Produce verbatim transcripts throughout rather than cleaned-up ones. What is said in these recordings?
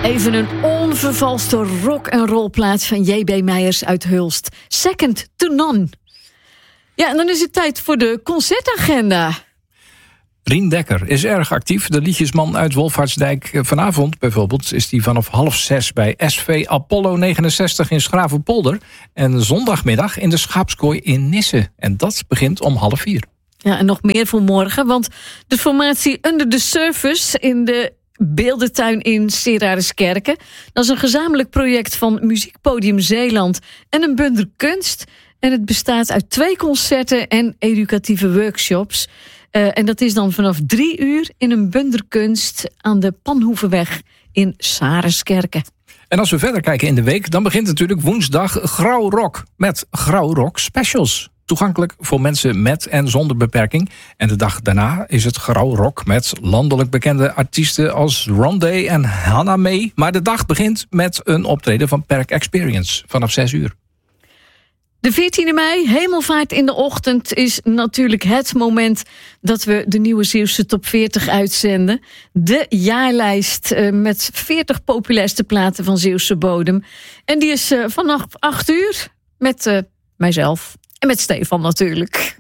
Even een onvervalste rock-and-roll plaats van J B Meijers uit Hulst. Second to None. Ja, en dan is het tijd voor de concertagenda. Rien Dekker is erg actief. De liedjesman uit Wolfhartsdijk. Vanavond bijvoorbeeld is die vanaf half zes bij S V Apollo negenenzestig in Schravenpolder. En zondagmiddag in de Schaapskooi in Nisse. En dat begint om half vier. Ja, en nog meer voor morgen. Want de formatie Under the Surface in de Beeldentuin in Serariskerken. Dat is een gezamenlijk project van Muziekpodium Zeeland en een bundel kunst. En het bestaat uit twee concerten en educatieve workshops. Uh, en dat is dan vanaf drie uur in een bundel kunst aan de Panhoevenweg in Serariskerken. En als we verder kijken in de week, dan begint natuurlijk woensdag Grauw Rock met Grauw Rock Specials. Toegankelijk voor mensen met en zonder beperking. En de dag daarna is het Grauw Rock met landelijk bekende artiesten als Rondé en Hannah May. Maar de dag begint met een optreden van Perk Experience vanaf zes uur. De veertiende mei, Hemelvaart in de ochtend, is natuurlijk het moment dat we de nieuwe Zeeuwse Top veertig uitzenden. De jaarlijst uh, met veertig populairste platen van Zeeuwse bodem. En die is uh, vanaf acht uur met uh, mijzelf en met Stefan natuurlijk.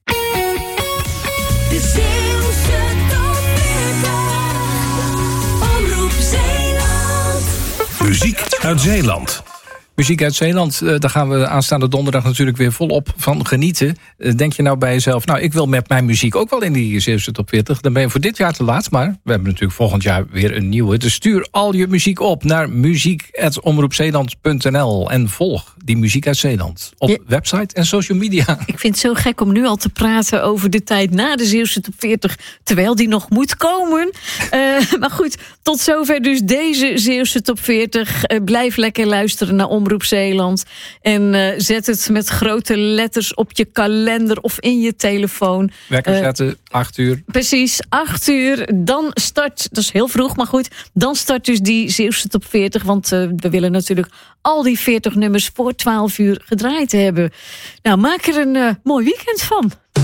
De Zeeuwse Top veertig, Omroep Zeeland. Muziek uit Zeeland. Muziek uit Zeeland, daar gaan we aanstaande donderdag natuurlijk weer volop van genieten. Denk je nou bij jezelf, nou ik wil met mijn muziek ook wel in die Zeeuwse Top veertig. Dan ben je voor dit jaar te laat, maar we hebben natuurlijk volgend jaar weer een nieuwe. Dus stuur al je muziek op naar muziek at omroepzeeland punt n l en volg die Muziek uit Zeeland op ja. website en social media. Ik vind het zo gek om nu al te praten over de tijd na de Zeeuwse Top veertig, terwijl die nog moet komen. Uh, maar goed, tot zover dus deze Zeeuwse Top veertig. Uh, blijf lekker luisteren naar Omroep Zeeland. En uh, zet het met grote letters op je kalender of in je telefoon. Wekker zetten, uh, acht uur. Precies, acht uur. Dan start, dat is heel vroeg, maar goed. Dan start dus die Zeeuwse Top veertig. Want uh, we willen natuurlijk al die veertig nummers voor twaalf uur gedraaid hebben. Nou, maak er een uh, mooi weekend van.